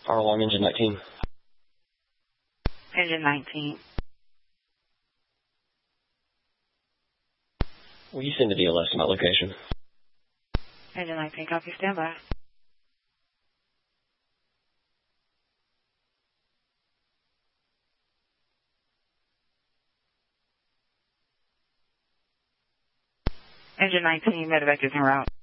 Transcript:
Power alarm engine 19. Engine 19. Will you send a DLS to my location? Engine 19, copy, standby. Engine 19, medevac is en route.